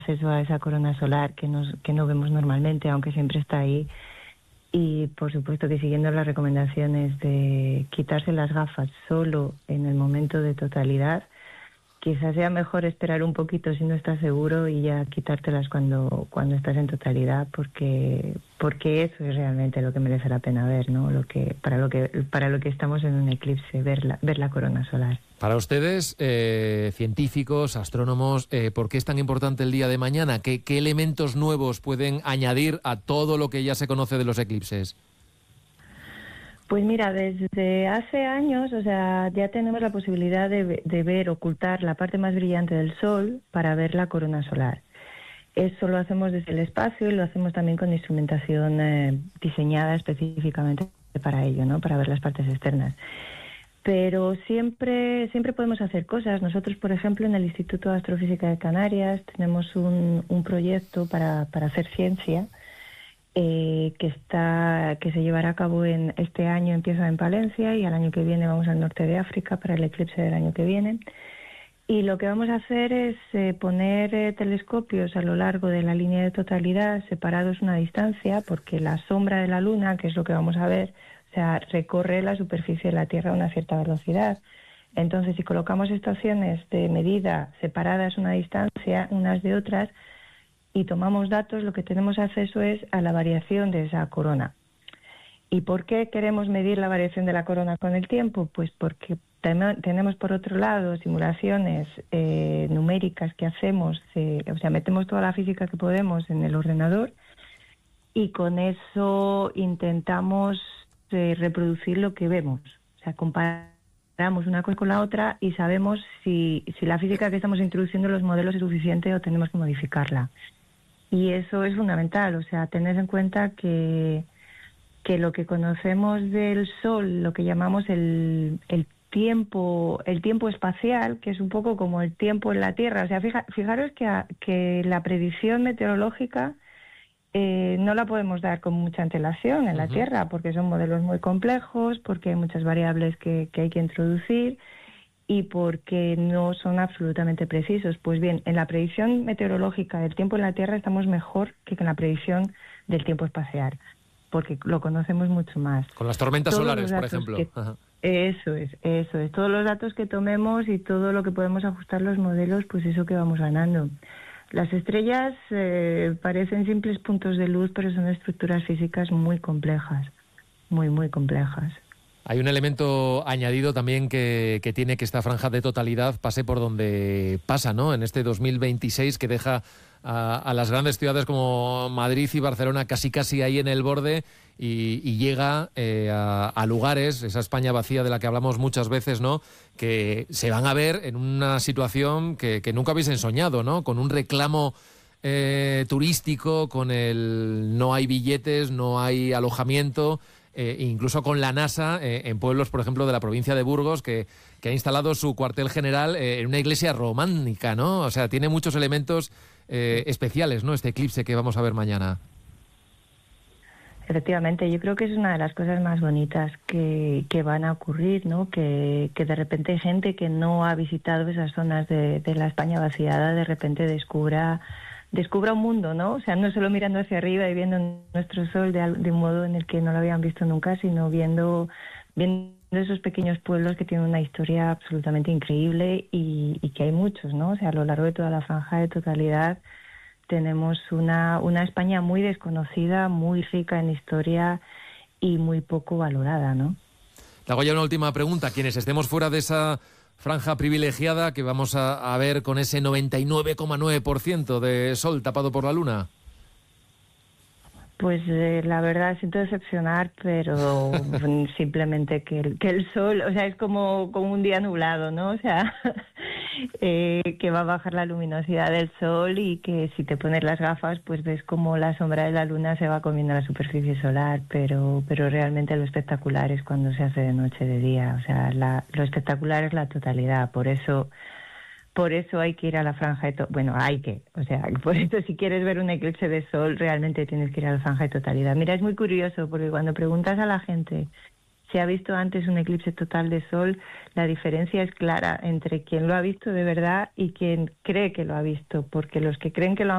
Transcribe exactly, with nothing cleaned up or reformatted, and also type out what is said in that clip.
acceso a esa corona solar que, nos, que no vemos normalmente, aunque siempre está ahí. Y por supuesto que siguiendo las recomendaciones de quitarse las gafas solo en el momento de totalidad, quizás sea mejor esperar un poquito si no estás seguro y ya quitártelas cuando cuando estás en totalidad, porque porque eso es realmente lo que merece la pena ver, ¿no? Lo que para lo que para lo que estamos en un eclipse, ver la, ver la corona solar. Para ustedes, eh, científicos, astrónomos, eh, ¿por qué es tan importante el día de mañana? ¿Qué, qué elementos nuevos pueden añadir a todo lo que ya se conoce de los eclipses? Pues mira, desde hace años, o sea, ya tenemos la posibilidad de, de ver, ocultar la parte más brillante del Sol para ver la corona solar. Eso lo hacemos desde el espacio y lo hacemos también con instrumentación eh, diseñada específicamente para ello, ¿no? Para ver las partes externas. Pero siempre, siempre podemos hacer cosas. Nosotros, por ejemplo, en el Instituto de Astrofísica de Canarias tenemos un, un proyecto para, para hacer ciencia. Eh, que está que se llevará a cabo en este año, empieza en Palencia y al año que viene vamos al norte de África para el eclipse del año que viene. Y lo que vamos a hacer es eh, poner eh, telescopios a lo largo de la línea de totalidad, separados una distancia, porque la sombra de la Luna, que es lo que vamos a ver, o sea, recorre la superficie de la Tierra a una cierta velocidad. Entonces, si colocamos estaciones de medida separadas una distancia unas de otras, y tomamos datos, lo que tenemos acceso es a la variación de esa corona. ¿Y por qué queremos medir la variación de la corona con el tiempo? Pues porque tem- tenemos por otro lado simulaciones eh, numéricas que hacemos, eh, o sea, metemos toda la física que podemos en el ordenador y con eso intentamos eh, reproducir lo que vemos. O sea, comparamos una cosa con la otra y sabemos si, si la física que estamos introduciendo en los modelos es suficiente o tenemos que modificarla. Y eso es fundamental, o sea, tener en cuenta que, que lo que conocemos del Sol, lo que llamamos el, el tiempo el tiempo espacial, que es un poco como el tiempo en la Tierra. O sea, fija, fijaros que, a, que la predicción meteorológica eh, no la podemos dar con mucha antelación en la uh-huh. Tierra, porque son modelos muy complejos, porque hay muchas variables que, que hay que introducir y porque no son absolutamente precisos. Pues bien, en la predicción meteorológica del tiempo en la Tierra estamos mejor que en la predicción del tiempo espacial, porque lo conocemos mucho más. Con las tormentas Todos solares, por ejemplo. Que, eso es, eso es. Todos los datos que tomemos y todo lo que podemos ajustar los modelos, pues eso que vamos ganando. Las estrellas eh, parecen simples puntos de luz, pero son estructuras físicas muy complejas, muy, muy complejas. Hay un elemento añadido también que, que tiene que esta franja de totalidad pase por donde pasa, ¿no? En este dos mil veintiséis que deja a, a las grandes ciudades como Madrid y Barcelona casi casi ahí en el borde y, y llega eh, a, a lugares, esa España vacía de la que hablamos muchas veces, ¿no? Que se van a ver en una situación que, que nunca hubiesen soñado, ¿no? Con un reclamo eh, turístico, con el no hay billetes, no hay alojamiento. Eh, incluso con la NASA eh, en pueblos, por ejemplo, de la provincia de Burgos, que, que ha instalado su cuartel general eh, en una iglesia románica, ¿no? O sea, tiene muchos elementos eh, especiales, ¿no? Este eclipse que vamos a ver mañana. Efectivamente, yo creo que es una de las cosas más bonitas que, que van a ocurrir, ¿no? Que, que de repente gente que no ha visitado esas zonas de, de la España vaciada, de repente descubra... descubra un mundo, ¿no? O sea, no solo mirando hacia arriba y viendo nuestro sol de, de un modo en el que no lo habían visto nunca, sino viendo, viendo esos pequeños pueblos que tienen una historia absolutamente increíble y, y que hay muchos, ¿no? O sea, a lo largo de toda la franja de totalidad tenemos una, una España muy desconocida, muy rica en historia y muy poco valorada, ¿no? Te hago ya una última pregunta. Quienes estemos fuera de esa franja privilegiada que vamos a, a ver con ese noventa y nueve coma nueve por ciento de sol tapado por la luna. Pues eh, la verdad siento decepcionar, pero simplemente que el, que el sol, o sea, es como, como un día nublado, ¿no? O sea, eh, que va a bajar la luminosidad del sol y que si te pones las gafas, pues ves como la sombra de la luna se va comiendo la superficie solar, pero pero realmente lo espectacular es cuando se hace de noche, de día. O sea, la, lo espectacular es la totalidad, por eso... Por eso hay que ir a la franja de... To- bueno, hay que, o sea, por eso si quieres ver un eclipse de sol, realmente tienes que ir a la franja de totalidad. Mira, es muy curioso, porque cuando preguntas a la gente si ha visto antes un eclipse total de sol, la diferencia es clara entre quien lo ha visto de verdad y quien cree que lo ha visto, porque los que creen que lo han